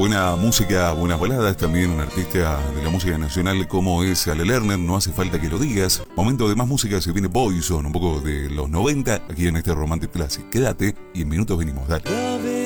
buena música, buenas baladas, también un artista de la música nacional como es Ale Lerner, no hace falta que lo digas. Momento de más música, se viene Poison, un poco de los 90, aquí en este Romantic Classic. Quédate y en minutos venimos, dale.